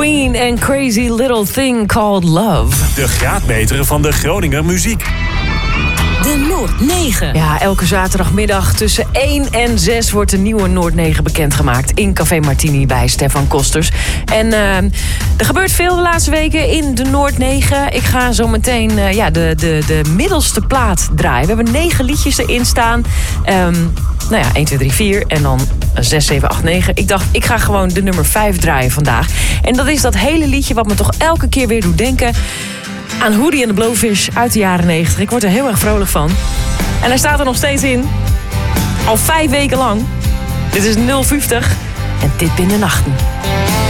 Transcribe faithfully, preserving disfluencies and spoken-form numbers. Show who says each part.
Speaker 1: Queen en Crazy Little Thing Called Love.
Speaker 2: De graadmeter van de Groninger muziek.
Speaker 3: De Noord negen.
Speaker 1: Ja, elke zaterdagmiddag tussen één en zes wordt de nieuwe Noord negen bekendgemaakt in Café Martini bij Stefan Kosters. En uh, er gebeurt veel de laatste weken in de Noord negen. Ik ga zo meteen uh, ja, de, de, de middelste plaat draaien. We hebben negen liedjes erin staan. Um, nou ja, één, twee, drie, vier en dan zes, zeven, acht, negen. Ik dacht, ik ga gewoon de nummer vijf draaien vandaag. En dat is dat hele liedje wat me toch elke keer weer doet denken aan Hootie and the Blowfish uit de jaren negentig. Ik word er heel erg vrolijk van. En hij staat er nog steeds in. Al vijf weken lang. Dit is nul vijftig. En dit binnen nachten.